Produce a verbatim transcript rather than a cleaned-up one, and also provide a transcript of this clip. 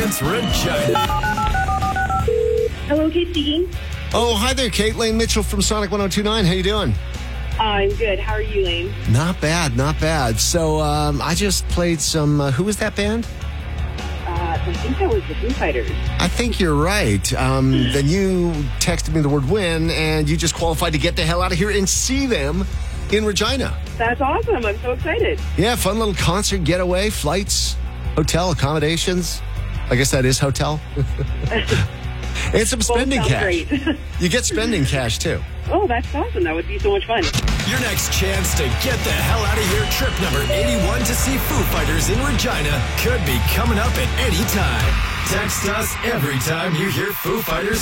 presents Regina. Hello, Kate speaking. Oh, hi there, Kate. Lane Mitchell from Sonic one oh two point nine. How you doing? I'm good. How are you, Lane? Not bad, not bad. So um, I just played some, uh, who was that band? Uh, I think that was the Foo Fighters. I think you're right. Um, then you texted me the word win, and you just qualified to get the hell out of here and see them in Regina. That's awesome. I'm so excited. Yeah, fun little concert getaway, flights, hotel, accommodations. I guess that is hotel. And some spending Both sound cash. great. You get spending cash, too. Oh, that's awesome. That would be so much fun. Your next chance to get the hell out of here, trip number eighty-one to see Foo Fighters in Regina, could be coming up at any time. Text us every time you hear Foo Fighters